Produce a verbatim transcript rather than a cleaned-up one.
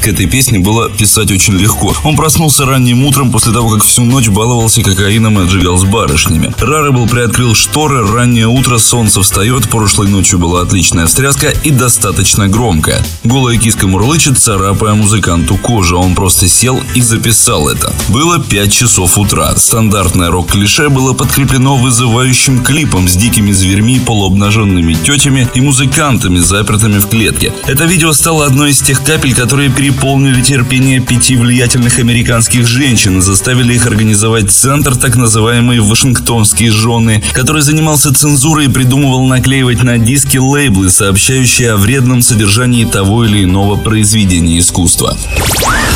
к этой песне было писать очень легко. Он проснулся ранним утром после того, как всю ночь баловался кокаином и отжигал с барышнями. Рарибл приоткрыл шторы, раннее утро, солнце встает, прошлой ночью была отличная встряска и достаточно громко. Голая киска мурлычет, царапая музыканту кожу. Он просто сел и записал это. Было пять часов утра. Стандартное рок-клише было подкреплено вызывающим клипом с дикими зверьми, полуобнаженными тетями и музыкантами, запертыми в клетке. Это видео стало одной из тех капель, которые переполнили терпение пяти влиятельных американских женщин и заставили их организовать центр, так называемые «Вашингтонские жены», который занимался цензурой и придумывал наклеивать на диски лейблы, сообщающие о вредном содержании того или иного произведения искусства.